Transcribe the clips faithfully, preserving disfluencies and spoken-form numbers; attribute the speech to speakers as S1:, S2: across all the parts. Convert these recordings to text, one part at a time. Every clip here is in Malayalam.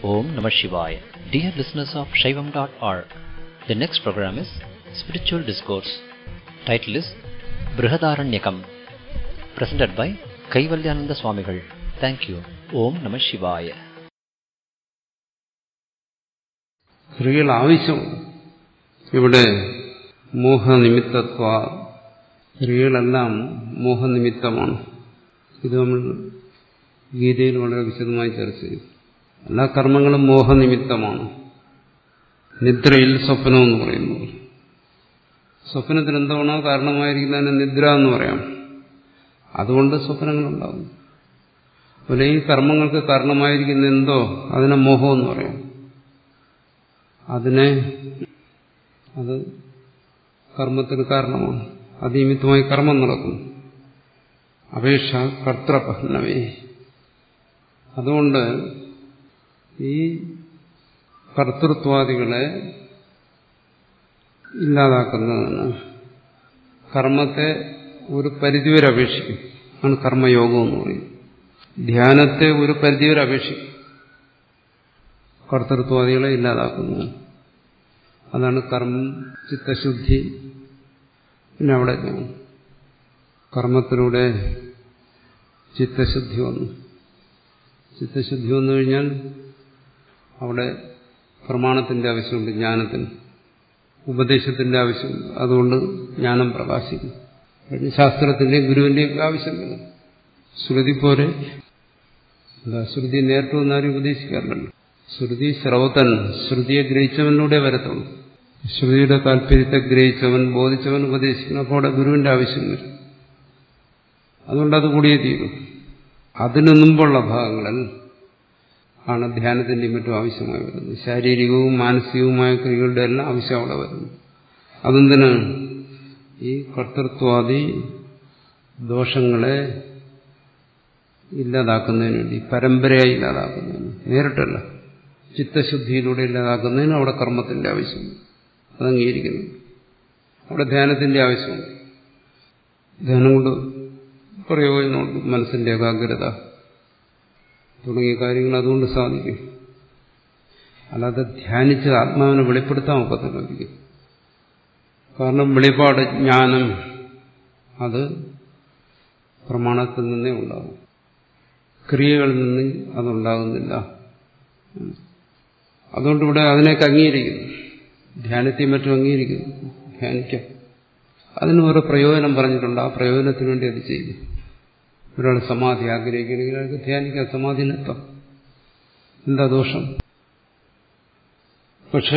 S1: Om Namah Shivaya. Dear listeners of Shaivam dot org, the next program is Spiritual Discourse. Title is Brihadaranyakam. Presented by Kaivalyananda Swamigal. Thank you. Om Namah Shivaya.
S2: സ്ത്രീകൾ ആവശ്യം ഇവിടെ മോഹനിമിത്തത്വ, സ്ത്രീകളെല്ലാം മോഹനിമിത്തമാണ്. ഇത് നമ്മൾ ഗീതയിൽ വളരെ വിശദമായി ചർച്ച ചെയ്തു. എല്ലാ കർമ്മങ്ങളും മോഹനിമിത്തമാണ്. നിദ്രയിൽ സ്വപ്നം എന്ന് പറയുന്നു. സ്വപ്നത്തിന് എന്താണോ കാരണമായിരിക്കുന്നതിന് നിദ്ര എന്ന് പറയാം. അതുകൊണ്ട് സ്വപ്നങ്ങളുണ്ടാകും. അതുപോലെ ഈ കർമ്മങ്ങൾക്ക് കാരണമായിരിക്കുന്ന എന്തോ അതിനെ മോഹം എന്ന് പറയാം. അതിനെ അത് കർമ്മത്തിന് കാരണമാണ്. അതിനിമിത്തമായി കർമ്മം നടക്കുന്നു. അപേക്ഷ കർത്തൃപഹ്നവേ. അതുകൊണ്ട് ഈ കർത്തൃത്വാദികളെ ഇല്ലാതാക്കുന്നതിന് കർമ്മത്തെ ഒരു പരിധിവരെ അപേക്ഷിക്കും. ആണ് കർമ്മയോഗം എന്ന് പറയും. ധ്യാനത്തെ ഒരു പരിധിവരെ അപേക്ഷിക്കും. കർത്തൃത്വാദികളെ ഇല്ലാതാക്കുന്നത് അതാണ് കർമ്മം. ചിത്തശുദ്ധി. പിന്നെ അവിടെ കർമ്മത്തിലൂടെ ചിത്തശുദ്ധി വന്നു. ചിത്തശുദ്ധി വന്നു കഴിഞ്ഞാൽ അവിടെ പ്രമാണത്തിന്റെ ആവശ്യമുണ്ട്, ജ്ഞാനത്തിന് ഉപദേശത്തിന്റെ ആവശ്യമുണ്ട്. അതുകൊണ്ട് ജ്ഞാനം പ്രകാശിക്കും. ശാസ്ത്രത്തിന്റെയും ഗുരുവിന്റെയും ആവശ്യമില്ല. ശ്രുതി പോലെ എന്താ, ശ്രുതി നേരിട്ട് വന്നാരും ഉപദേശിക്കാറില്ലല്ലോ. ശ്രുതി ശ്രൗതൻ, ശ്രുതിയെ ഗ്രഹിച്ചവനിലൂടെ വരത്തുള്ളൂ. ശ്രുതിയുടെ താല്പര്യത്തെ ഗ്രഹിച്ചവൻ, ബോധിച്ചവൻ ഉപദേശിക്കണം. അപ്പോൾ അവിടെ ഗുരുവിന്റെ ആവശ്യം വരും. അതുകൊണ്ട് അത് കൂടിയേ തീരും. അതിനു മുമ്പുള്ള ഭാഗങ്ങളിൽ ആണ് ധ്യാനത്തിന്റെയും മറ്റും ആവശ്യമായി വരുന്നത്. ശാരീരികവും മാനസികവുമായ ക്രിയകളുടെ എല്ലാം ആവശ്യം അവിടെ വരുന്നു. അതെന്തിനാണ്? ഈ കർത്തൃത്വാദി ദോഷങ്ങളെ ഇല്ലാതാക്കുന്നതിന് വേണ്ടി, പരമ്പരയായി ഇല്ലാതാക്കുന്നതിന്, നേരിട്ടല്ല, ചിത്തശുദ്ധിയിലൂടെ ഇല്ലാതാക്കുന്നതിന് അവിടെ കർമ്മത്തിന്റെ ആവശ്യമുണ്ട്. അത് അംഗീകരിക്കുന്നു. അവിടെ ധ്യാനത്തിന്റെ ആവശ്യമുണ്ട്. ധ്യാനം കൊണ്ട് പ്രയോജനമുണ്ട്. മനസ്സിന്റെ ഏകാഗ്രത തുടങ്ങിയ കാര്യങ്ങൾ അതുകൊണ്ട് സാധിക്കും. അല്ലാതെ ധ്യാനിച്ച് ആത്മാവിനെ വെളിപ്പെടുത്താൻ ഒക്കത്തില്ല ഒരിക്കലും. കാരണം വെളിപാട്, ജ്ഞാനം അത് പ്രമാണത്തിൽ നിന്നേ ഉണ്ടാകും. ക്രിയകളിൽ നിന്ന് അതുണ്ടാകുന്നില്ല. അതുകൊണ്ട് ഇവിടെ അതിനെയൊക്കെ അംഗീകരിക്കുന്നു. ധ്യാനത്തെയും മറ്റും അംഗീകരിക്കുന്നു. ധ്യാനിക്കാം. അതിന് ഓരോ പ്രയോജനം പറഞ്ഞിട്ടുണ്ട്. ആ പ്രയോജനത്തിന് വേണ്ടി അത് ചെയ്യും. ഒരാൾ സമാധി ആഗ്രഹിക്കണമെങ്കിൽ അയാൾക്ക് ധ്യാനിക്കാം, സമാധിയിലെത്താം. എന്താ ദോഷം? പക്ഷേ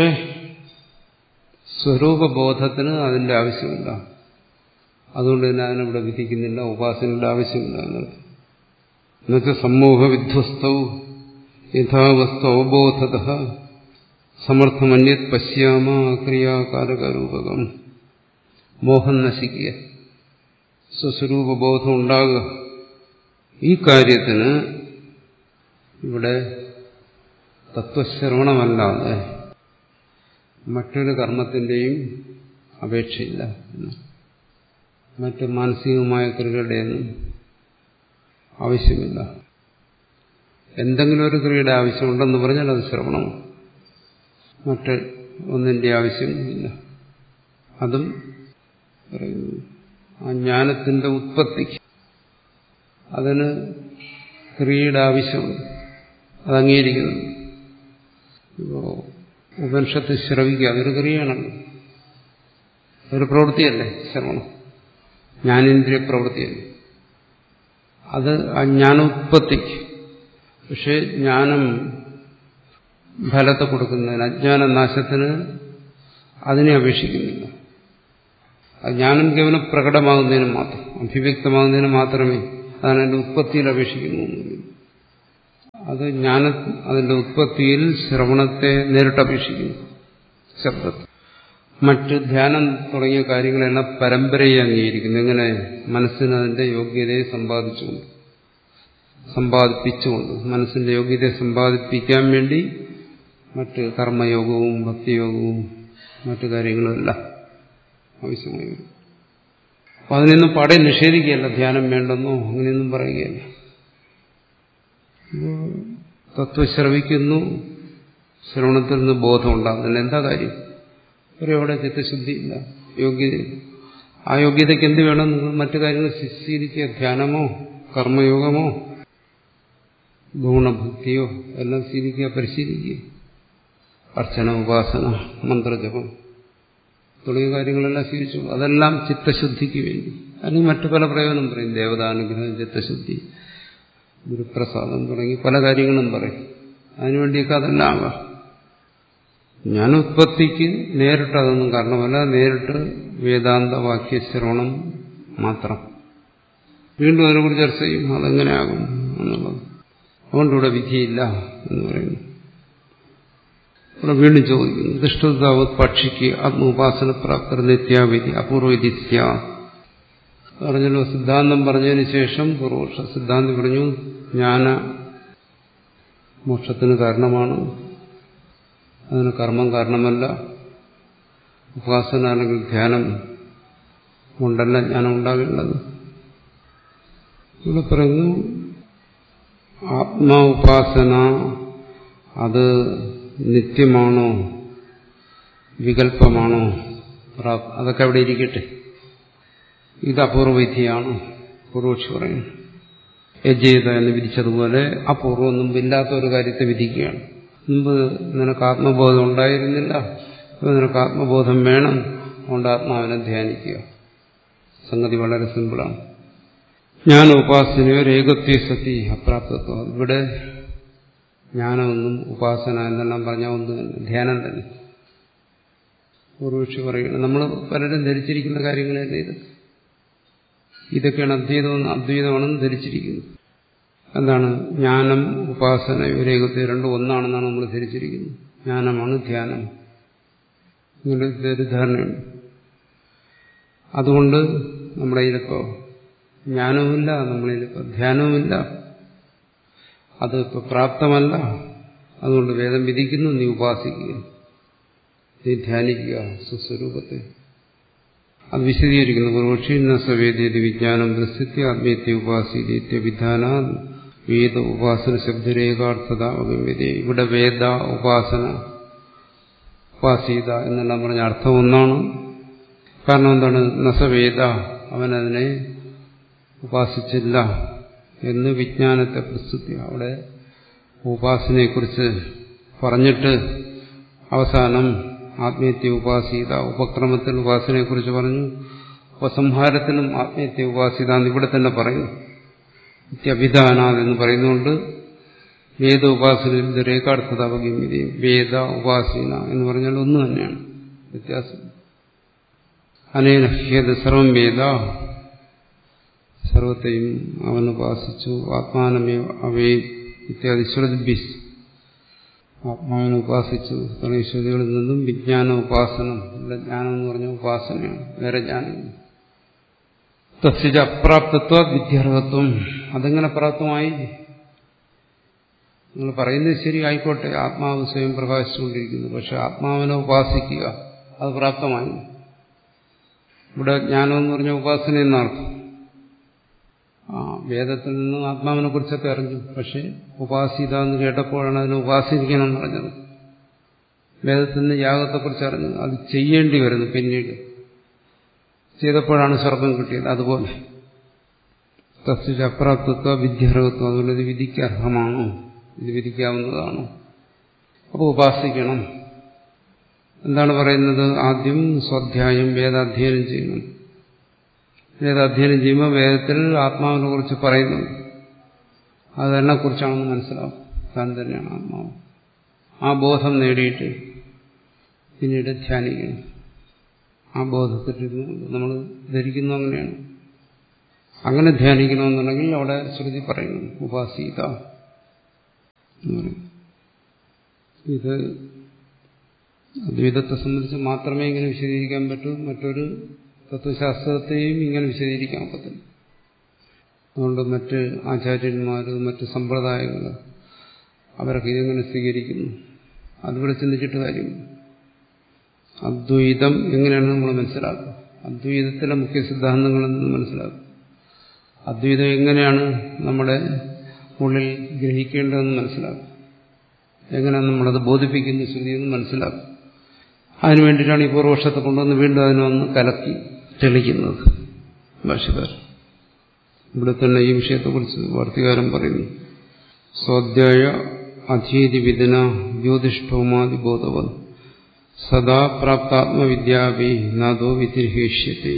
S2: സ്വരൂപബോധത്തിന് അതിന്റെ ആവശ്യമില്ല. അതുകൊണ്ട് തന്നെ അതിനിവിടെ വിധിക്കുന്നില്ല. ഉപാസനയുടെ ആവശ്യമില്ല എന്നത്. എന്നുവെച്ചാൽ സമൂഹ വിധ്വസ്തവും യഥാവസ്തു അവബോധത സമർത്ഥമന്യത് പശ്യാമ ക്രിയാകാരകരൂപകം. മോഹം നശിക്കുക, സ്വസ്വരൂപബോധം ഉണ്ടാകുക. ഈ കാര്യത്തിന് ഇവിടെ തത്വശ്രവണമല്ലാതെ മറ്റൊരു കർമ്മത്തിന്റെയും അപേക്ഷയില്ല. മറ്റ് മാനസികമായ ക്രിയകളുടെയൊന്നും ആവശ്യമില്ല. എന്തെങ്കിലും ഒരു ക്രിയയുടെ ആവശ്യമുണ്ടെന്ന് പറഞ്ഞാൽ അത് ശ്രവണമാണ്. മറ്റ് ഒന്നിന്റെ ആവശ്യമില്ല. അതും പറയുന്നു ആ ജ്ഞാനത്തിന്റെ ഉത്പത്തിക്ക് അതിന് ക്രിയയുടെ ആവശ്യമുണ്ട്. അത് അംഗീകരിക്കുന്നു. ഇപ്പോ ഉപനിഷത്ത് ശ്രവിക്കുക, അതൊരു ക്രിയയാണല്ലോ, ഒരു പ്രവൃത്തിയല്ലേ ശ്രവണം. ജ്ഞാനേന്ദ്രിയ പ്രവൃത്തിയല്ലേ അത്. ആ ജ്ഞാനോത്പത്തിക്ക്. പക്ഷെ ജ്ഞാനം ഫലത്തെ കൊടുക്കുന്നതിന്, അജ്ഞാനനാശത്തിന് അതിനെ അപേക്ഷിക്കുന്നില്ല. ജ്ഞാനം കേവലം പ്രകടമാകുന്നതിന് മാത്രം, അഭിവ്യക്തമാകുന്നതിന് മാത്രമേ അതാണ് അതിന്റെ ഉത്പത്തിയിൽ അപേക്ഷിക്കുന്നു. അത് ജ്ഞാന അതിന്റെ ഉത്പത്തിയിൽ ശ്രവണത്തെ നേരിട്ട് അപേക്ഷിക്കുന്നു, ശബ്ദത്തെ. മറ്റ് ധ്യാനം തുടങ്ങിയ കാര്യങ്ങളെല്ലാം പരമ്പരയെ അംഗീകരിക്കുന്നു. എങ്ങനെ? മനസ്സിന് അതിന്റെ യോഗ്യതയെ സമ്പാദിച്ചുകൊണ്ട് സമ്പാദിപ്പിച്ചുകൊണ്ട് മനസ്സിന്റെ യോഗ്യതയെ സമ്പാദിപ്പിക്കാൻ വേണ്ടി മറ്റ് കർമ്മയോഗവും ഭക്തിയോഗവും മറ്റു കാര്യങ്ങളുമെല്ലാം ആവശ്യമായി വരും. അപ്പം അതിനൊന്നും പാടെ നിഷേധിക്കുകയല്ല, ധ്യാനം വേണ്ടെന്നോ അങ്ങനെയൊന്നും പറയുകയല്ല. തത്വശ്രവിക്കുന്നു, ശ്രവണത്തിൽ നിന്ന് ബോധം ഉണ്ടാകുന്നില്ല. എന്താ കാര്യം? ഒരു അവിടെ ചിത്തശുദ്ധി ഇല്ല, യോഗ്യതയില്ല. ആ യോഗ്യതയ്ക്ക് എന്ത് വേണം? നിങ്ങൾ മറ്റു കാര്യങ്ങൾ ശീലിക്കുക. ധ്യാനമോ കർമ്മയോഗമോ ഗുണഭക്തിയോ എല്ലാം ശീലിക്കുക, പരിശീലിക്കുക. അർച്ചന, ഉപാസന, മന്ത്രജപം തുടങ്ങിയ കാര്യങ്ങളെല്ലാം ശീലിച്ചു. അതെല്ലാം ചിത്തശുദ്ധിക്ക് വേണ്ടി. അല്ലെങ്കിൽ മറ്റു പല പ്രയോജനം പറയും. ദേവതാനുഗ്രഹം, ചിത്തശുദ്ധി, ഗുരുപ്രസാദം തുടങ്ങി പല കാര്യങ്ങളും പറയും. അതിനുവേണ്ടിയൊക്കെ അതെല്ലാം ആകാം. ജ്ഞാനോത്പത്തിക്ക് നേരിട്ട് അതൊന്നും കാരണമല്ല. നേരിട്ട് വേദാന്ത വാക്യശ്രവണം മാത്രം. വീണ്ടും അതിനെക്കുറിച്ച് ചർച്ച ചെയ്യും, അതെങ്ങനെയാകും എന്നുള്ളത്. അതുകൊണ്ടിവിടെ വിധിയില്ല എന്ന് പറയുന്നു. ഇവിടെ വീണ്ടും ചോദിക്കുന്നു, ദുഷ്ടതാവത് പക്ഷിക്ക് ആത്മോപാസന പ്രാപ്തർ നിത്യാവിധി അപൂർവവിധി പറഞ്ഞല്ലോ. സിദ്ധാന്തം പറഞ്ഞതിന് ശേഷം പൂർവപക്ഷ സിദ്ധാന്തം പറഞ്ഞു ജ്ഞാന മോക്ഷത്തിന് കാരണമാണ്, അതിന് കർമ്മം കാരണമല്ല. ഉപാസന അല്ലെങ്കിൽ ധ്യാനം കൊണ്ടല്ല ജ്ഞാനം ഉണ്ടാകേണ്ടത്. ഇവിടെ പറയുന്നു ആത്മാ ഉപാസന അത് നിത്യമാണോ വികല്പമാണോ? അതൊക്കെ അവിടെ ഇരിക്കട്ടെ. ഇത് അപൂർവവിധിയാണ്. പൂർവക്ഷി പറയുന്നു യജ്ഞത എന്ന് വിധിച്ചതുപോലെ അപൂർവം മുമ്പില്ലാത്ത ഒരു കാര്യത്തെ വിധിക്കുകയാണ്. മുമ്പ് നിനക്ക് ആത്മബോധം ഉണ്ടായിരുന്നില്ല, ഇപ്പോൾ നിനക്ക് ആത്മബോധം വേണം, അതുകൊണ്ട് ആത്മാവിനെ ധ്യാനിക്കുക. സംഗതി വളരെ സിമ്പിളാണ്. ജ്ഞാന ഉപാസനയോ ഏകത്വ സതി അപ്രാപ്തത്വം. ഇവിടെ ജ്ഞാനമൊന്നും ഉപാസന എന്നെല്ലാം പറഞ്ഞാൽ ഒന്ന് തന്നെ, ധ്യാനം തന്നെ. പൂർവക്ഷി പറയുന്നത് നമ്മൾ പലരും ധരിച്ചിരിക്കുന്ന കാര്യങ്ങളല്ലേ ഇത്. ഇതൊക്കെയാണ് അദ്വൈതമെന്ന് അദ്വൈതമാണെന്ന് ധരിച്ചിരിക്കുന്നത്. എന്താണ്? ജ്ഞാനം ഉപാസന ഏകത്വം രണ്ടും ഒന്നാണെന്നാണ് നമ്മൾ ധരിച്ചിരിക്കുന്നത്. ജ്ഞാനമാണ് ധ്യാനം. ഇങ്ങനെ തെറ്റിദ്ധാരണയുണ്ട്. അതുകൊണ്ട് നമ്മുടെ കയ്യിലിപ്പോ ജ്ഞാനവുമില്ല, നമ്മളിലിപ്പോ ധ്യാനവുമില്ല, അത് ഇപ്പൊ പ്രാപ്തമല്ല. അതുകൊണ്ട് വേദം വിധിക്കുന്നു, നീ ഉപാസിക്കുക, നീ ധ്യാനിക്കുക സ്വസ്വരൂപത്തെ. അത് വിശദീകരിക്കുന്നു. പൂർവക്ഷി സവേദ്യതി വിജ്ഞാനം പ്രസിദ്ധി ആത്മീയത്തെ ഉപാസിത്യ വിധാന വേദ ഉപാസന ശബ്ദരേഖാർത്ഥത അവഗമ്യത. ഇവിടെ വേദ ഉപാസന ഉപാസീത എന്നെല്ലാം പറഞ്ഞ അർത്ഥം ഒന്നാണ്. കാരണം എന്താണ്? നസവേദ, അവനതിനെ ഉപാസിച്ചില്ല എന്ന് വിജ്ഞാനത്തെ പ്രസ്തുതി. അവിടെ ഉപാസനയെക്കുറിച്ച് പറഞ്ഞിട്ട് അവസാനം ആത്മീയത്തെ ഉപാസീത, ഉപക്രമത്തിൽ ഉപാസനയെക്കുറിച്ച് പറഞ്ഞു. ഉപസംഹാരത്തിലും ആത്മീയത്തെ ഉപാസീത എന്ന് ഇവിടെ തന്നെ പറയുന്നു. നിത്യവിധാനാഥ് എന്ന് പറയുന്നുകൊണ്ട് വേദ ഉപാസനയിൽ രേഖാർത്ഥത അവഗമ്യതയും വേദ ഉപാസന എന്ന് പറഞ്ഞാൽ ഒന്ന് തന്നെയാണ്, വ്യത്യാസം. അനേന ഹ്യത് സർവം വേദ, സർവത്തെയും അവൻ ഉപാസിച്ചു. ആത്മാനമേ അവേ ഇത്യാദി ശ്രുതിഭ്യസ്, ആത്മാവിനെ ഉപാസിച്ചു തുടങ്ങിയ ശ്രുതികളിൽ നിന്നും വിജ്ഞാന ഉപാസനം. ഇവിടെ ജ്ഞാനം എന്ന് പറഞ്ഞ ഉപാസനയാണ്, വേറെ ജ്ഞാനം. തസ്യ അപ്രാപ്തത്വ വിദ്യാർഹത്വം, അതെങ്ങനെ പ്രാപ്തമായി? നിങ്ങൾ പറയുന്നത് ശരി ആയിക്കോട്ടെ, ആത്മാവ് സ്വയം പ്രകാശിച്ചുകൊണ്ടിരിക്കുന്നു, പക്ഷെ ആത്മാവിനെ ഉപാസിക്കുക അത് പ്രാപ്തമായി. ഇവിടെ ജ്ഞാനം എന്ന് പറഞ്ഞ ഉപാസന എന്നർത്ഥം. ആ വേദത്തിൽ നിന്ന് ആത്മാവിനെ കുറിച്ചൊക്കെ അറിഞ്ഞു, പക്ഷെ ഉപാസിത എന്ന് കേട്ടപ്പോഴാണ് അതിനെ ഉപാസിക്കണം എന്ന് പറഞ്ഞത്. വേദത്തിൽ നിന്ന് യാഗത്തെക്കുറിച്ച് അറിഞ്ഞു, അത് ചെയ്യേണ്ടി വരുന്നു, പിന്നീട് ചെയ്തപ്പോഴാണ് സ്വർഗം കിട്ടിയത്. അതുപോലെ തസ്യ അപ്രാപ്തത്വ വിദ്യാർഹത്വം, അതുപോലെ ഇത് വിധിക്ക് അർഹമാണോ, ഇത് വിധിക്കാവുന്നതാണോ? അപ്പോൾ ഉപാസിക്കണം. എന്താണ് പറയുന്നത്? ആദ്യം സ്വാധ്യായം, വേദാധ്യയനം ചെയ്യണം. വേദാധ്യയനം ചെയ്യുമ്പോൾ വേദത്തിൽ ആത്മാവിനെ കുറിച്ച് പറയുന്നു, അതെന്നെ കുറിച്ചാണെന്ന് മനസ്സിലാവും, താൻ തന്നെയാണ് ആത്മാവ്. ആ ബോധം നേടിയിട്ട് പിന്നീട് ധ്യാനിക്കണം. ആ ബോധത്തിൽ നമ്മൾ ധരിക്കുന്നു അങ്ങനെയാണ്. അങ്ങനെ ധ്യാനിക്കണമെന്നുണ്ടെങ്കിൽ അവിടെ ശ്രുതി പറയുന്നു ഉപാസീത. ഇത് അദ്വൈതത്തെ സംബന്ധിച്ച് മാത്രമേ ഇങ്ങനെ വിശദീകരിക്കാൻ പറ്റൂ, മറ്റൊരു തത്വശാസ്ത്രത്തെയും ഇങ്ങനെ വിശദീകരിക്കാൻ പറ്റില്ല. അതുകൊണ്ട് മറ്റ് ആചാര്യന്മാർ, മറ്റ് സമ്പ്രദായങ്ങൾ അവരൊക്കെ ഇതെങ്ങനെ സ്വീകരിക്കുന്നു, അതിവിടെ ചിന്തിച്ചിട്ട് കാര്യമില്ല. അദ്വൈതം എങ്ങനെയാണ് നമ്മൾ മനസ്സിലാക്കുക, അദ്വൈതത്തിലെ മുഖ്യ സിദ്ധാന്തങ്ങളിൽ നിന്ന് മനസ്സിലാക്കുക, അദ്വൈതം എങ്ങനെയാണ് നമ്മുടെ ഉള്ളിൽ ഗ്രഹിക്കേണ്ടതെന്ന് മനസ്സിലാക്കുക. എങ്ങനെ നമ്മളത് ബോധിപ്പിക്കുന്ന ശ്രുതിയെന്ന് മനസ്സിലാക്കും. അതിനു വേണ്ടിയിട്ടാണ് ഈ പൂർവപക്ഷത്തെ കൊണ്ടുവന്ന് വീണ്ടും അതിനൊന്ന് കലക്കി തെളിക്കുന്നത് ഭാഷ്യക്കാരൻ. ഇവിടെ തന്നെ ഈ വിഷയത്തെക്കുറിച്ച് വാർത്തികാരൻ പറയുന്നു. സ്വാധ്യായ അധീതി വിദന ജ്യോതിഷ്ഠോമാതി ബോധവൻ സദാ പ്രാപ്താത്മവിദ്യാഭി നാദോ വിധിർഹേഷ്യത്തെ.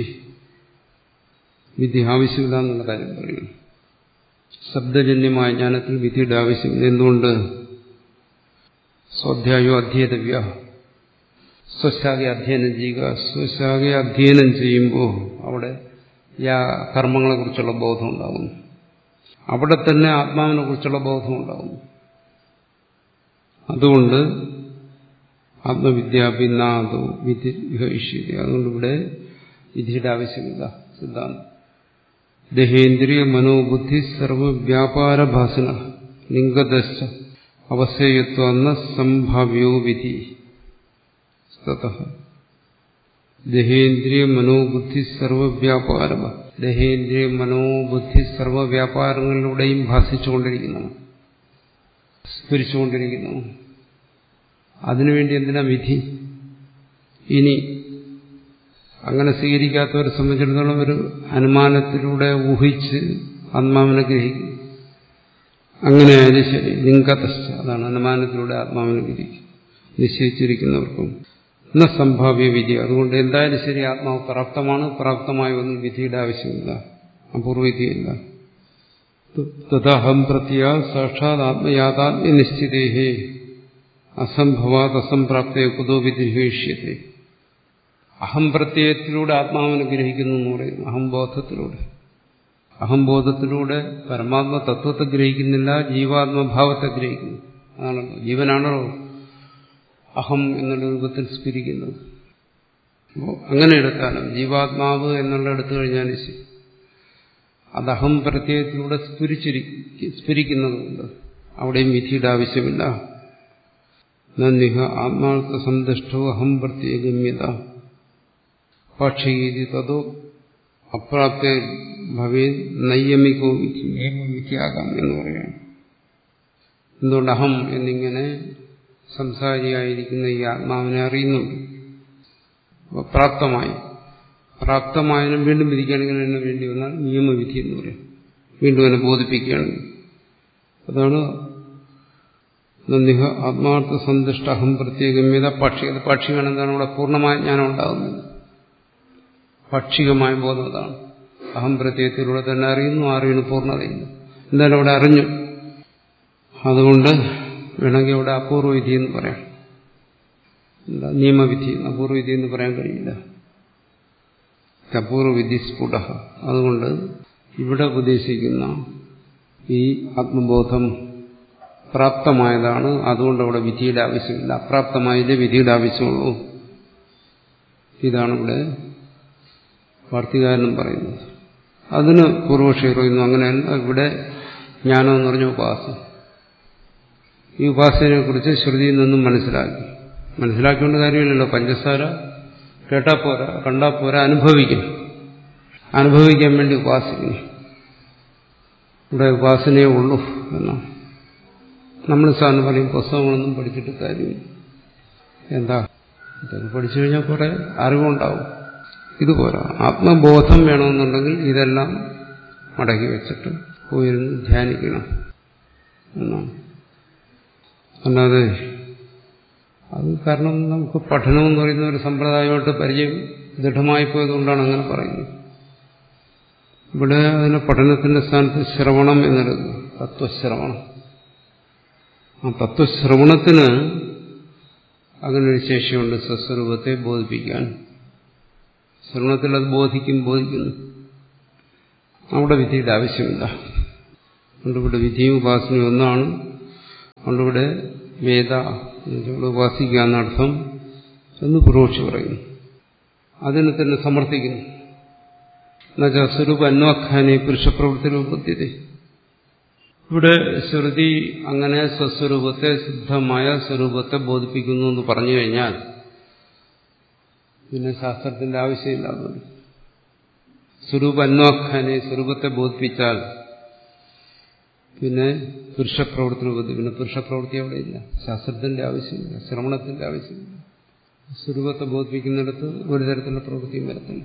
S2: വിധി ആവശ്യമില്ല എന്നുള്ള കാര്യം പറയുന്നു. ശബ്ദജന്യമായ ജ്ഞാനത്തിൽ വിധിയുടെ ആവശ്യമില്ല. എന്തുകൊണ്ട്? സ്വാധ്യായോ അധ്യേതവ്യ, സ്വശാഖയെ അധ്യയനം ചെയ്യുക. സ്വശാഖയെ അധ്യയനം ചെയ്യുമ്പോൾ അവിടെ കർമ്മങ്ങളെ കുറിച്ചുള്ള ബോധം ഉണ്ടാകുന്നു. അവിടെ തന്നെ ആത്മാവിനെ കുറിച്ചുള്ള ബോധം ഉണ്ടാകുന്നു. അതുകൊണ്ട് ആത്മവിദ്യാഭിന്നാദോ വിധി വിഹയിഷ്യത. അതുകൊണ്ട് ഇവിടെ വിധിയുടെ ആവശ്യമില്ല. സിദ്ധാന്തം ദേഹേന്ദ്രിയ മനോബുദ്ധി സർവവ്യാപാരഭാസന ലിംഗദശ അവസേയത്വന്ന സംഭാവ്യോ വിധി. ദേഹേന്ദ്രിയ മനോബുദ്ധി സർവവ്യാപാര ദേഹേന്ദ്രിയ മനോബുദ്ധി സർവവ്യാപാരങ്ങളിലൂടെയും ഭാസിച്ചുകൊണ്ടിരിക്കുന്നു, സ്ഫുരിച്ചുകൊണ്ടിരിക്കുന്നു. അതിനുവേണ്ടി എന്തിനാ വിധി? ഇനി അങ്ങനെ സ്വീകരിക്കാത്തവരെ സംബന്ധിച്ചിടത്തോളം ഒരു അനുമാനത്തിലൂടെ ഊഹിച്ച് ആത്മാവിനെ ഗ്രഹിക്കും. അങ്ങനെയായാലും ശരി, ലിംഗതസ്ഥ, അതാണ് അനുമാനത്തിലൂടെ ആത്മാവിനെ ഗ്രഹിക്കും നിശ്ചയിച്ചിരിക്കുന്നവർക്കും എന്ന സംഭാവ്യ വിധി. അതുകൊണ്ട് എന്തായാലും ശരി, ആത്മാവ് പ്രാപ്തമാണ്. പ്രാപ്തമായ ഒന്നും വിധിയുടെ ആവശ്യമില്ല, അപൂർവവിധിയില്ല. തഥാഹം പ്രത്യ സാക്ഷാത് ആത്മയാഥാത്മ്യ നിശ്ചിതേഹേ അസംഭവാത് അസംപ്രാപ്തയെ കുതോ വിധിഹേഷ്യത്തെ. അഹംപ്രത്യയത്തിലൂടെ ആത്മാവിനെ ഗ്രഹിക്കുന്നു എന്ന് പറയുന്നു. അഹംബോധത്തിലൂടെ അഹംബോധത്തിലൂടെ പരമാത്മ തത്വത്തെ ഗ്രഹിക്കുന്നില്ല, ജീവാത്മഭാവത്തെ ഗ്രഹിക്കുന്നു. അതാണല്ലോ, ജീവനാണല്ലോ അഹം എന്നുള്ള രൂപത്തിൽ സ്ഫുരിക്കുന്നത്. അപ്പോൾ അങ്ങനെ എടുത്താലും ജീവാത്മാവ് എന്നുള്ള എടുത്തു കഴിഞ്ഞാൽ ശരി, അത് അഹം പ്രത്യയത്തിലൂടെ സ്ഫുരിച്ചിരിക്കും സ്ഫുരിക്കുന്നതുകൊണ്ട് അവിടെയും വിധിയുടെ ആവശ്യമില്ല. നിഹ ആത്മാർത്ഥ സന്തുഷ്ടോ അഹം പ്രത്യഗമ്യത പക്ഷീതി തതോ അപ്രാപ്ത ഭവേ നൈയമികോ വിധി. വിധിയാകാം എന്ന് പറയുകയാണ്. എന്തുകൊണ്ട്? അഹം എന്നിങ്ങനെ സംസാരിയായിരിക്കുന്ന ഈ ആത്മാവിനെ അറിയുന്നുണ്ട്. അപ്പോൾ പ്രാപ്തമായി പ്രാപ്തമായതിനും വീണ്ടും വിധിക്കുകയാണെങ്കിൽ അതിന് വേണ്ടി വന്നാൽ നിയമവിധി എന്ന് പറയും. വീണ്ടും അതിനെ ബോധിപ്പിക്കുകയാണെങ്കിൽ അതാണ് നിഹ ആത്മാർത്ഥ സന്തുഷ്ട അഹം പ്രത്യേകമ്യത പാക്ഷികത. പാക്ഷികമാണ് എന്താണ്? ഇവിടെ പൂർണ്ണമായ ജ്ഞാനം ഉണ്ടാകുന്നത്. പാക്ഷികമായ ബോധം അതാണ്. അഹം പ്രത്യയത്തിലൂടെ തന്നെ അറിയുന്നു, അറിവിന് പൂർണ്ണതയില്ല. എന്തായാലും അവിടെ അറിഞ്ഞു. അതുകൊണ്ട് വേണമെങ്കിൽ അവിടെ അപൂർവവിധി എന്ന് പറയാം. എന്താ നിയമവിധി, അപൂർവവിധി എന്ന് പറയാൻ കഴിയില്ല. അപൂർവവിധി സ്ഫുട. അതുകൊണ്ട് ഇവിടെ ഉപദേശിക്കുന്ന ഈ ആത്മബോധം പ്രാപ്തമായതാണ്. അതുകൊണ്ട് അവിടെ വിധിയുടെ ആവശ്യമില്ല. അപ്രാപ്തമായതിന്റെ വിധിയുടെ ആവശ്യമുള്ളൂ. ഇതാണ് ഇവിടെ വാർത്തികാരനും പറയുന്നത്. അതിന് പൂർവക്ഷി പറയുന്നു അങ്ങനെയല്ല, ഇവിടെ ജ്ഞാനം എന്ന് പറഞ്ഞ ഉപാസന. ഈ ഉപാസനയെ കുറിച്ച് ശ്രുതിയിൽ നിന്നും മനസ്സിലാക്കി മനസ്സിലാക്കിക്കൊണ്ട് കാര്യമില്ലല്ലോ. പഞ്ചസാര കേട്ടാ പോരാ, കണ്ടാ പോരാ, അനുഭവിക്കും. അനുഭവിക്കാൻ വേണ്ടി ഉപാസിക്കുന്നു. ഇവിടെ ഉപാസനയേ ഉള്ളൂ എന്നാണ്. നമ്മൾ സാറിന് പറയും പുസ്തകങ്ങളൊന്നും പഠിച്ചിട്ട് കാര്യമില്ല. എന്താ ഇതൊക്കെ പഠിച്ചു കഴിഞ്ഞാൽ കുറെ അറിവുണ്ടാവും. ഇതുപോരാ, ആത്മബോധം വേണമെന്നുണ്ടെങ്കിൽ ഇതെല്ലാം മടക്കി വെച്ചിട്ട് പോയിരുന്ന് ധ്യാനിക്കണം എന്നാണ്. അല്ലാതെ അത് കാരണം നമുക്ക് പഠനമെന്ന് പറയുന്ന ഒരു സമ്പ്രദായമായിട്ട് പരിചയം ദൃഢമായി പോയതുകൊണ്ടാണ് അങ്ങനെ പറയുന്നത്. ഇവിടെ അതിന് പഠനത്തിന്റെ സ്ഥാനത്ത് ശ്രവണം എന്നെടുക്കുക, തത്വശ്രവണം. ആ തത്വശ്രവണത്തിന് അങ്ങനൊരു ശേഷിയുണ്ട്, സ്വസ്വരൂപത്തെ ബോധിപ്പിക്കാൻ. ശ്രവണത്തിൽ അത് ബോധിക്കും ബോധിക്കുന്നു അവിടെ വിധിയുടെ ആവശ്യമില്ല. അതുകൊണ്ടിവിടെ വിധിയും ഉപാസനയും ഒന്നാണ്. അതുകൊണ്ടിവിടെ വേദ ഉപാസിക്കുക എന്നർത്ഥം എന്ന് പുരോക്ഷി പറയുന്നു. അതിനെ തന്നെ സമർത്ഥിക്കുന്നു. എന്നുവെച്ചാൽ സ്വരൂപ അന്വാഖ്യാനെ പുരുഷപ്രവൃത്തി രൂപത്തിയത്. ഇവിടെ ശ്രുതി അങ്ങനെ സ്വസ്വരൂപത്തെ, സിദ്ധമായ സ്വരൂപത്തെ ബോധിപ്പിക്കുന്നു എന്ന് പറഞ്ഞു കഴിഞ്ഞാൽ പിന്നെ ശാസ്ത്രത്തിന്റെ ആവശ്യമില്ലാതെ സ്വരൂപ അന്വാഖ്യാനെ സ്വരൂപത്തെ ബോധിപ്പിച്ചാൽ പിന്നെ പുരുഷപ്രവൃത്തി ബുദ്ധി. പിന്നെ പുരുഷപ്രവൃത്തി അവിടെ ഇല്ല. ശാസ്ത്രത്തിന്റെ ആവശ്യമില്ല, ശ്രവണത്തിന്റെ ആവശ്യമില്ല. സ്വരൂപത്തെ ബോധിപ്പിക്കുന്നിടത്ത് ഒരു തരത്തിലുള്ള പ്രവൃത്തിയും വരത്തില്ല.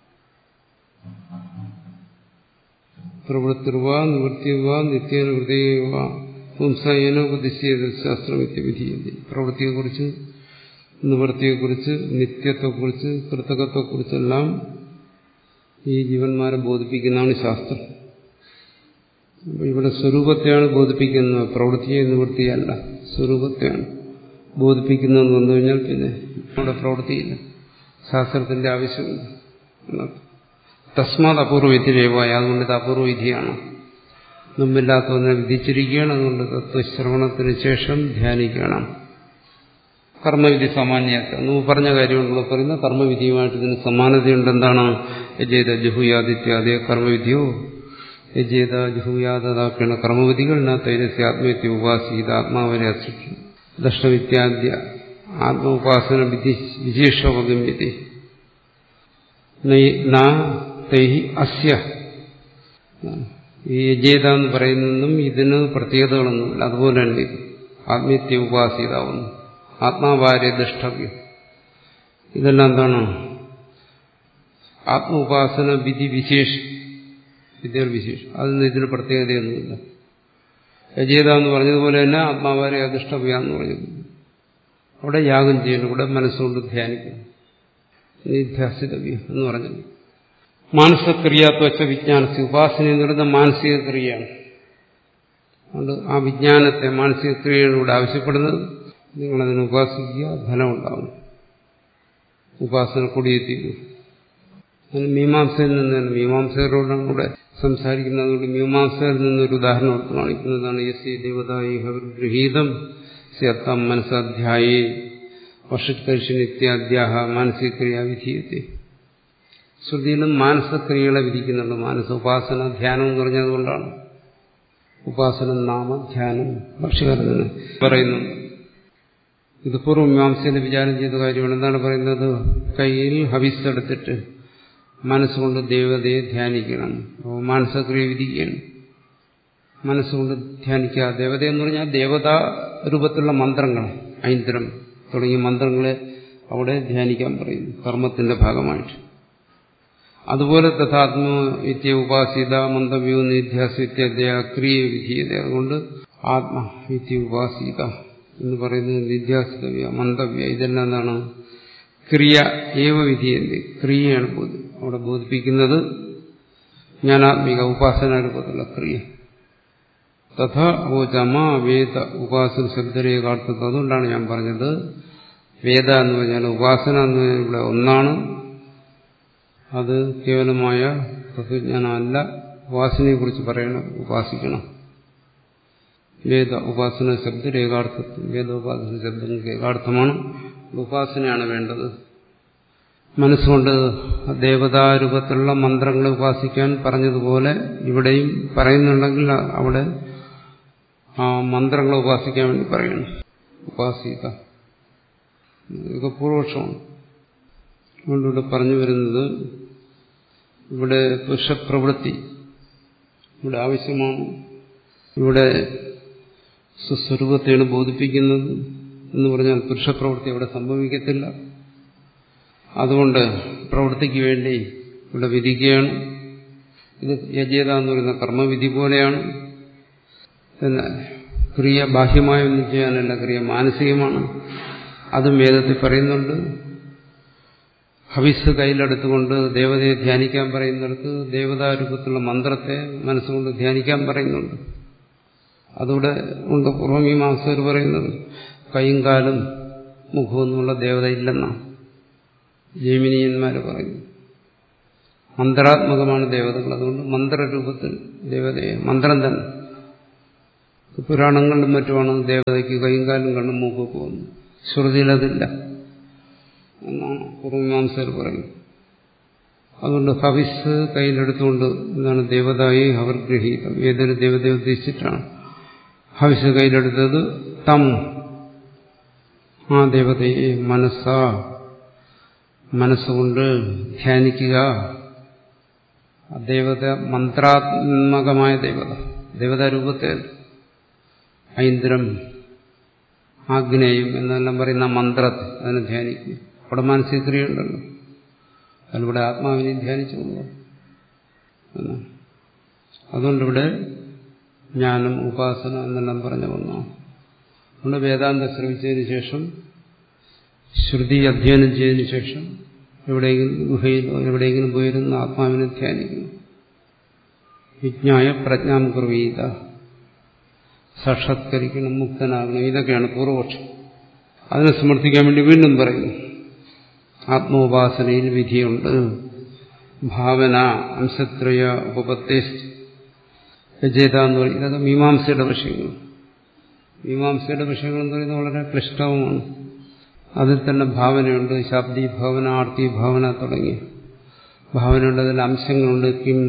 S2: പ്രവൃത്തിർവ നിവൃത്തിവ നിത്യനിവൃത്തിവ പുംസയനോപദിശ്യത് ശാസ്ത്രമിത്യ വിധിയതി. പ്രവൃത്തിയെക്കുറിച്ച്, നിവൃത്തിയെക്കുറിച്ച്, നിത്യത്തെക്കുറിച്ച്, കൃതകത്തെക്കുറിച്ചെല്ലാം ഈ ജീവന്മാരെ ബോധിപ്പിക്കുന്നതാണ് ശാസ്ത്രം. ഇവിടെ സ്വരൂപത്തെയാണ് ബോധിപ്പിക്കുന്നത്, പ്രവൃത്തിയെ നിവൃത്തിയല്ല. സ്വരൂപത്തെയാണ് ബോധിപ്പിക്കുന്നതെന്ന് വന്നു കഴിഞ്ഞാൽ പിന്നെ ഇവിടെ പ്രവൃത്തിയില്ല, ശാസ്ത്രത്തിന്റെ ആവശ്യമില്ല. തസ്മാത് അപൂർവ വിധിരേവായ, അതുകൊണ്ട് ഇത് അപൂർവ വിധിയാണ്, മുമ്പില്ലാത്തതിനെ വിധിച്ചിരിക്കുകയാണ്. അതുകൊണ്ട് തത്വശ്രവണത്തിന് ശേഷം ധ്യാനിക്കണം. കർമ്മവിധി സാമാന്യത്തെ മുമ്പ് പറഞ്ഞ കാര്യമുണ്ടല്ലോ പറയുന്ന കർമ്മവിധിയുമായിട്ട് ഇതിന് സമാനതയുണ്ട്. എന്താണ്? യജേത ജുഹുയാദിത്യാദയ കർമ്മവിധിയോ യജേത ജുഹുയാദാക്കേണ്ട കർമ്മവിധികൾ ന തൈരസ്യ ആത്മവിദ്യ ഉപാസീത ആത്മാവരെ അസൃഷ്ടി ദർശനവിദ്യാദ്യ ആത്മ ഉപാസന വിധി വിശേഷോപഗമ്യത്തെ തൈഹി അസ്യ. ഈ യജേത എന്ന് പറയുന്നതും ഇതിന് പ്രത്യേകതകളൊന്നുമില്ല. അതുപോലെ തന്നെ ആത്മീയത്യ ഉപാസീതാവുന്നു, ആത്മാവാരെ ദൃഷ്ടവ്യം. ഇതെല്ലാം എന്താണ്? ആത്മ ഉപാസന വിധി വിശേഷ വിദ്യകൾ വിശേഷം. അതിന് ഇതിന് പ്രത്യേകതയൊന്നുമില്ല. യജേത എന്ന് പറഞ്ഞതുപോലെ തന്നെ ആത്മാവാരെ അധിഷ്ഠവ്യ എന്ന് പറഞ്ഞത്. അവിടെ യാഗം ചെയ്യണം, ഇവിടെ മനസ്സുകൊണ്ട് ധ്യാനിക്കണം, നിധ്യാസിതവ്യം എന്ന് പറഞ്ഞത്. മാനസക്രിയാത്വച്ച വിജ്ഞാനത്തെ ഉപാസന എന്ന് പറയുന്നത് മാനസിക ക്രിയയാണ്. അതുകൊണ്ട് ആ വിജ്ഞാനത്തെ മാനസിക ക്രിയയാണ് ഇവിടെ ആവശ്യപ്പെടുന്നത്. നിങ്ങളതിനെ ഉപാസിക്കുക, ഫലമുണ്ടാവും. ഉപാസന കൊടിയെത്തിക്കും. അതിന് മീമാംസയിൽ നിന്നാണ്, മീമാംസകരോടാണ് ഇവിടെ സംസാരിക്കുന്നത്. അതുകൊണ്ട് മീമാംസയിൽ നിന്നൊരു ഉദാഹരണം എടുത്ത് കാണിക്കുന്നതാണ്. യസ്യ ദേവതായി ഗൃഹീതം സ്യത്തം മനസ്സാധ്യായേ വർഷക്കരിഷൻ ഇത്യാദ്യാഹ മാനസികക്രിയ വിധീയത്തെ. ശ്രുതിയിലും മാനസക്രിയകളെ വിധിക്കുന്നുണ്ട്. മാനസ ഉപാസന ധ്യാനം എന്ന് പറഞ്ഞതുകൊണ്ടാണ് ഉപാസന നാമ ധ്യാനം ഭക്ഷ്യകാരന് പറയുന്നു. ഇത് പൂർവ്വമീമാംസയിൽ വിചാരം ചെയ്ത കാര്യമാണ്. എന്താണ് പറയുന്നത്? കയ്യിൽ ഹവിസ് എടുത്തിട്ട് മനസ്സുകൊണ്ട് ദേവതയെ ധ്യാനിക്കണം. അപ്പോൾ മാനസക്രിയ വിധിക്കുകയാണ്. മനസ്സുകൊണ്ട് ധ്യാനിക്കുക. ദേവത എന്ന് പറഞ്ഞാൽ ദേവതാ രൂപത്തിലുള്ള മന്ത്രങ്ങൾ, ഐന്ദ്രം തുടങ്ങിയ മന്ത്രങ്ങളെ അവിടെ ധ്യാനിക്കാൻ പറയുന്നു കർമ്മത്തിന്റെ ഭാഗമായിട്ട്. അതുപോലെ തഥാത്മ വിദ്യ ഉപാസിത മന്ദവ്യോ നിധ്യാസിത്യ ക്രിയ വിധീയത. അതുകൊണ്ട് ആത്മ വിദ്യ ഉപാസിത എന്ന് പറയുന്നത് നിധ്യാസിതവ്യ മന്ദവ്യ ഇതെല്ലാം എന്താണ്? ക്രിയ ഏവ വിധീയത. ക്രിയയാണ് അവിടെ ബോധിപ്പിക്കുന്നത്. ജ്ഞാനാത്മിക ഉപാസന രൂപത്തിലുള്ള ക്രിയ. തഥാ ഓചമ വേദ ഉപാസന ശബ്ദരേഖാർത്ഥം. അതുകൊണ്ടാണ് ഞാൻ പറഞ്ഞത് വേദ എന്ന് പറഞ്ഞാൽ ഉപാസന എന്ന് പറഞ്ഞാൽ ഇവിടെ ഒന്നാണ്. അത് കേവലമായ തത്വജ്ഞാനമല്ല, ഉപാസനയെക്കുറിച്ച് പറയണം, ഉപാസിക്കണം. വേദ ഉപാസന ശബ്ദ രേഖാർത്ഥത്വം. വേദോപാസന ശബ്ദങ്ങൾക്ക് ഏകാർത്ഥമാണ്. ഉപാസനയാണ് വേണ്ടത്. മനസ്സുകൊണ്ട് ദേവതാരൂപത്തിലുള്ള മന്ത്രങ്ങളെ ഉപാസിക്കാൻ പറഞ്ഞതുപോലെ ഇവിടെയും പറയുന്നുണ്ടെങ്കിൽ അവിടെ ആ മന്ത്രങ്ങളെ ഉപാസിക്കാൻ വേണ്ടി പറയണം. ഉപാസിത ഇതൊക്കെ പൂർവപക്ഷമാണ്. അതുകൊണ്ടിവിടെ പറഞ്ഞു വരുന്നത് ഇവിടെ പുരുഷപ്രവൃത്തി ഇവിടെ ആവശ്യമാണ്. ഇവിടെ സ്വസ്വരൂപത്തെയാണ് ബോധിപ്പിക്കുന്നത് എന്ന് പറഞ്ഞാൽ പുരുഷപ്രവൃത്തി അവിടെ സംഭവിക്കത്തില്ല. അതുകൊണ്ട് പ്രവൃത്തിക്ക് വേണ്ടി ഇവിടെ വിധിക്കുകയാണ്. ഇത് യജേത എന്ന് പറയുന്ന കർമ്മവിധി പോലെയാണ്. പിന്നെ ക്രിയ ബാഹ്യമായ ഒന്നും ചെയ്യാനല്ല, ക്രിയ മാനസികമാണ്. അതും വേദത്തിൽ പറയുന്നുണ്ട്. ഹവിസ് കയ്യിലെടുത്തുകൊണ്ട് ദേവതയെ ധ്യാനിക്കാൻ പറയുന്നിടത്ത് ദേവതാരൂപത്തിലുള്ള മന്ത്രത്തെ മനസ്സുകൊണ്ട് ധ്യാനിക്കാൻ പറയുന്നുണ്ട്. അതുകൂടെ ഉണ്ട് പൂർവമീമാംസകർ പറയുന്നത്. കൈയും കാലും മുഖവും എന്നുള്ള ദേവത ഇല്ലെന്നാണ് ജൈമിനിയന്മാർ പറയുന്നു. മന്ത്രാത്മകമാണ് ദേവതകൾ. അതുകൊണ്ട് മന്ത്രരൂപത്തിൽ ദേവതയെ മന്ത്രം തന്നെ. പുരാണങ്ങളിലും മറ്റുമാണ് ദേവതയ്ക്ക് കൈയും കാലും കണ്ണും മൂക്കൊക്കെ വന്നു. ശ്രുതിയിൽ അതില്ല എന്നാണ് പൂർവമീമാംസകർ പറയുന്നത്. അതുകൊണ്ട് ഹവിസ് കയ്യിലെടുത്തുകൊണ്ട് എന്താണ് ദേവതായി അവർ ഗ്രഹീതം. ഏതൊരു ദേവതയെ ഉദ്ദേശിച്ചിട്ടാണ് ഹവിസ് കയ്യിലെടുത്തത്. തം ആ ദേവതയെ മനസ്സാ മനസ്സുകൊണ്ട് ധ്യാനിക്കുക. ദേവത മന്ത്രാത്മകമായ ദേവത, ദേവതാരൂപത്തെ ഐന്ദ്രം, ആഗ്നേയം എന്നെല്ലാം പറയുന്ന മന്ത്രത്തെ അതിനെ ധ്യാനിക്കുക. അവിടെ മാനസിക ക്രിയയുണ്ടല്ലോ, അതിലൂടെ ആത്മാവിനെ ധ്യാനിച്ചു കൊണ്ടുപോകും. അതുകൊണ്ടിവിടെ ജ്ഞാനം, ഉപാസന എന്നെല്ലാം പറഞ്ഞു വന്നു. അതുകൊണ്ട് വേദാന്തം ശ്രവിച്ചതിന് ശേഷം, ശ്രുതി അധ്യയനം ചെയ്തതിനു ശേഷം എവിടെയെങ്കിലും ഗുഹയിലോ എവിടെയെങ്കിലും പോയിരുന്ന ആത്മാവിനെ ധ്യാനിക്കുന്നു. വിജ്ഞായ പ്രജ്ഞാം കുർവീത, സാക്ഷാത്കരിക്കണം, മുക്തനാകണം. ഇതൊക്കെയാണ് പൂർവപക്ഷം. അതിനെ സമർത്ഥിക്കാൻ വേണ്ടി വീണ്ടും പറയുന്നു, ആത്മോപാസനയിൽ വിധിയുണ്ട്. ഭാവന അംശത്രയ ഉപപത്തേ രചയിത എന്ന് പറയും. ഇതൊക്കെ മീമാംസയുടെ വിഷയങ്ങൾ. മീമാംസയുടെ വിഷയങ്ങൾ എന്ന് പറയുന്നത് വളരെ ക്ലിഷ്ടവുമാണ്. അതിൽ തന്നെ ഭാവനയുണ്ട്, ശാബ്ദി ഭാവന, ആർത്തി ഭാവന തുടങ്ങിയ ഭാവനയുണ്ട്. അതിൽ അംശങ്ങളുണ്ട്. കിം,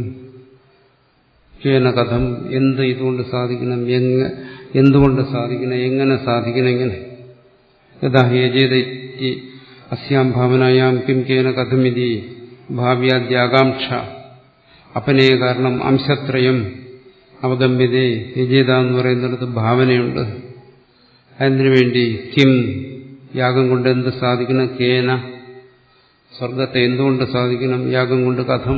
S2: കേന, കഥം, എന്ത് ഇതുകൊണ്ട് സാധിക്കണം, എന്തുകൊണ്ട് സാധിക്കണം, എങ്ങനെ സാധിക്കണം, എങ്ങനെ യഥാ യജേത അസ്യാം ഭാവനയാം കിം കേന കഥമിതി ഭാവ്യാദ്യാകാംക്ഷ അപനയ കാരണം അംശത്രയം അവഗമ്യതേ. യജേത എന്ന് പറയുന്നിടത്ത് ഭാവനയുണ്ട്. അതിനു വേണ്ടി കിം, യാഗം കൊണ്ട് എന്ത് സാധിക്കണം, കേന, സ്വർഗത്തെ എന്തുകൊണ്ട് സാധിക്കണം, യാഗം കൊണ്ട് കഥം,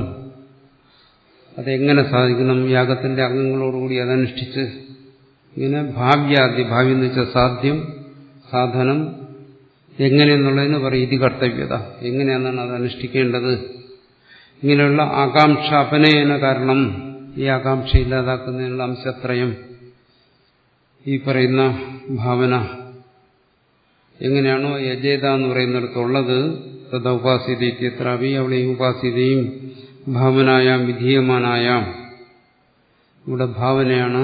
S2: അതെങ്ങനെ സാധിക്കണം, യാഗത്തിന്റെ അംഗങ്ങളോടുകൂടി അതനുഷ്ഠിച്ച്. ഇങ്ങനെ ഭാവ്യാദി, ഭാവി എന്ന് വെച്ചാൽ സാധ്യം, സാധനം, എങ്ങനെയെന്നുള്ളതിന് പറയും ഇതി കർത്തവ്യത, എങ്ങനെയാണെന്നാണ് അത് അനുഷ്ഠിക്കേണ്ടത്. ഇങ്ങനെയുള്ള ആകാംക്ഷ അപനയന കാരണം, ഈ ആകാംക്ഷ ഇല്ലാതാക്കുന്നതിനുള്ള അംശത്രയം, ഈ പറയുന്ന ഭാവന എങ്ങനെയാണോ യജേത എന്ന് പറയുന്നിടത്തുള്ളത്, തഥാ ഉപാസിത ഇത്യത്രാപി, അവിടെ ഈ ഉപാസിതയും ഭാവനായാം വിധീയമാനായാം, ഇവിടെ ഭാവനയാണ്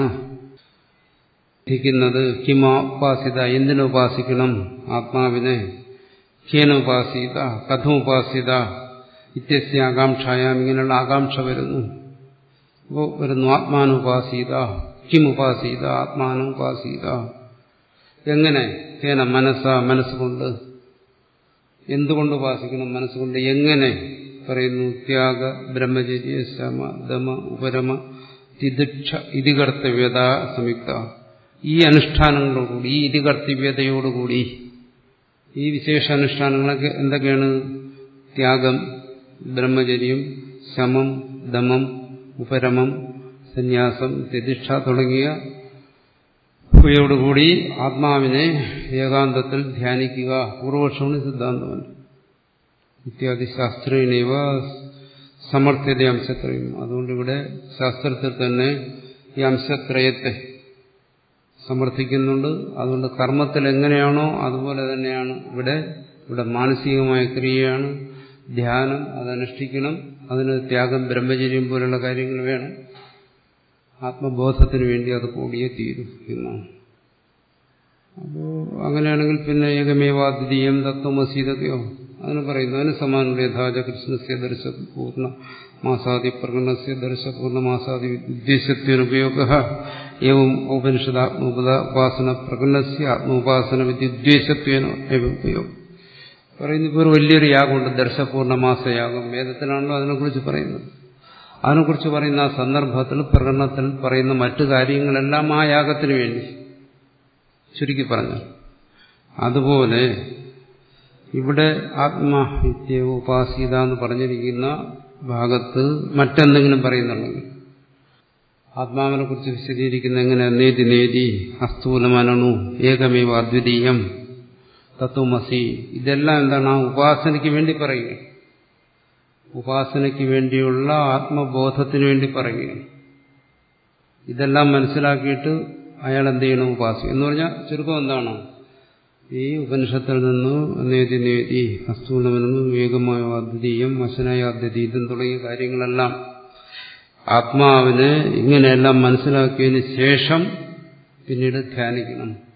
S2: ിക്കുന്നത്. കിമ ഉപാസിത, എന്തിനുപാസിക്കണം, ആത്മാവിനെ. കേനുപാസിത, കഥമുപാസിത ഇത്യസ്യ ആകാംക്ഷായാം, ഇങ്ങനെയുള്ള ആകാംക്ഷ വരുന്നു. അപ്പോൾ വരുന്നു ആത്മാനുപാസിത, കിമുപാസിത, ആത്മാനുപാസിത. എങ്ങനെ, കേന മനസ്സ, മനസ്സുകൊണ്ട്. എന്തുകൊണ്ട് ഉപാസിക്കണം, മനസ്സുകൊണ്ട്. എങ്ങനെ പറയുന്നു, ത്യാഗ, ബ്രഹ്മചര്യ, ശമ, ദമ, ഉപരമ, തിദിക്ഷ ഇതികർത്തവ്യത സംയുക്ത. ഈ അനുഷ്ഠാനങ്ങളോടുകൂടി, ഈ ഇതികർത്തവ്യതയോടുകൂടി, ഈ വിശേഷ അനുഷ്ഠാനങ്ങളൊക്കെ എന്തൊക്കെയാണ്, ത്യാഗം, ബ്രഹ്മചര്യം, ശമം, ദമം, ഉപരമം, സന്യാസം, തിദിക്ഷ തുടങ്ങിയ ഇവയോടുകൂടി ആത്മാവിനെ ഏകാന്തത്തിൽ ധ്യാനിക്കുക. പൂർവപക്ഷമാണ് സിദ്ധാന്തമാണ്. ഇത്യാദി ശാസ്ത്രേണേവ സമർത്ഥ്യത അംശത്രയം. അതുകൊണ്ടിവിടെ ശാസ്ത്രത്തിൽ തന്നെ ഈ അംശത്രയത്തെ സമർത്ഥിക്കുന്നുണ്ട്. അതുകൊണ്ട് കർമ്മത്തിൽ എങ്ങനെയാണോ അതുപോലെ തന്നെയാണ് ഇവിടെ. ഇവിടെ മാനസികമായ ക്രിയയാണ് ധ്യാനം, അതനുഷ്ഠിക്കണം. അതിന് ത്യാഗം, ബ്രഹ്മചര്യം പോലുള്ള കാര്യങ്ങൾ വേണം. ആത്മബോധത്തിന് വേണ്ടി അത് കൂടിയേ തീരും എന്നാണ്. അപ്പോൾ അങ്ങനെയാണെങ്കിൽ പിന്നെ ഏകമേവാദ്വിതീയം തത്വമസി ഇതൊക്കെയോ അതിന് പറയുന്നു. അതിന് സമാനമുള്ള യഥാച കൃഷ്ണസ്യ ദർശ പൂർണ്ണ മാസാദി പ്രകടനസ്യ ദർശ പൂർണ്ണ മാസാദി ഉദ്ദേശത്വനുപയോഗ ഏവം ഉപനിഷദാത്മോപാസന പ്രകടനസ്യ ആത്മോപാസന വിദ്യുദ്ദേശത്വേന ഉപയോഗം പറയുന്നു. ഇപ്പോൾ ഒരു വലിയൊരു യാഗമുണ്ട്, ദർശപൂർണ്ണമാസയാഗം. വേദത്തിലാണല്ലോ അതിനെക്കുറിച്ച് പറയുന്നത്. അതിനെക്കുറിച്ച് പറയുന്ന ആ സന്ദർഭത്തിൽ, പ്രകടനത്തിൽ പറയുന്ന മറ്റു കാര്യങ്ങളെല്ലാം ആ യാഗത്തിന് വേണ്ടി ചുരുക്കി പറഞ്ഞു. അതുപോലെ ഇവിടെ ആത്മവിദ്യ ഉപാസീത എന്ന് പറഞ്ഞിരിക്കുന്ന ഭാഗത്ത് മറ്റെന്തെങ്കിലും പറയുന്നുണ്ടെങ്കിൽ, ആത്മാവിനെ കുറിച്ച് വിശദീകരിക്കുന്ന എങ്ങനെ, നേതി നേതി അസ്ഥൂലമനണു ഏകമേവ അദ്വിതീയം തത്വമസി, ഇതെല്ലാം എന്താണ്, ആ ഉപാസനയ്ക്ക് വേണ്ടി പറയുക. ഉപാസനയ്ക്ക് വേണ്ടിയുള്ള ആത്മബോധത്തിന് വേണ്ടി പറയുകയാണ്. ഇതെല്ലാം മനസ്സിലാക്കിയിട്ട് അയാൾ എന്ത് ചെയ്യണം, ഉപാസിക്കും എന്ന് പറഞ്ഞാൽ ചുരുക്കം എന്താണ്, ഈ ഉപനിഷത്തിൽ നിന്ന് നേതി നേതി അസ്ഥൂലമെന്നും ഏകമായ അദ്വിതീയം വശനായ അദ്വിതീയം തുടങ്ങിയ കാര്യങ്ങളെല്ലാം ആത്മാവിനെ ഇങ്ങനെയെല്ലാം മനസ്സിലാക്കിയതിന് ശേഷം പിന്നീട് ധ്യാനിക്കണം.